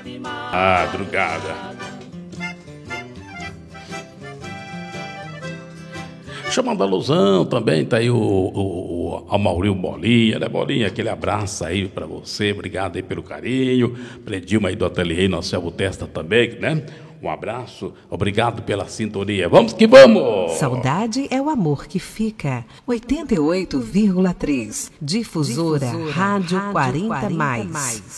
Madrugada. Chamando a alusão também, tá aí o Amaurinho Bolinha, né, Bolinha? Aquele abraço aí pra você, obrigado aí pelo carinho. Predilma aí do Ateliê, nosso Selvo Testa também, né? Um abraço, obrigado pela sintonia. Vamos que vamos! Saudade é o amor que fica. 88,3. Difusora Rádio 40+.